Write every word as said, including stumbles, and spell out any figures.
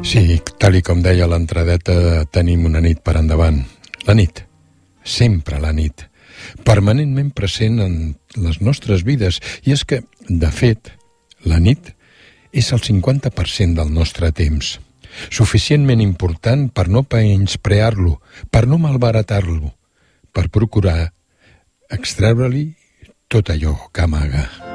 Sí, tal i com deia l'entradeta, tenim una nit per endavant. La nit, sempre la nit, permanentment present en les nostres vides. I és que, de fet, la nit és el cinquanta per cent del nostre temps, suficientment important per no menysprear-lo, per no malbaratar-lo, per procurar extreure-li tot allò que amaga.